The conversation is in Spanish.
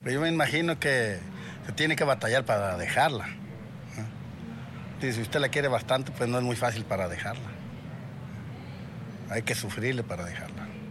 Pero yo me imagino que se tiene que batallar para dejarla, ¿no? Y si usted la quiere bastante, pues no es muy fácil para dejarla. Hay que sufrirle para dejarla.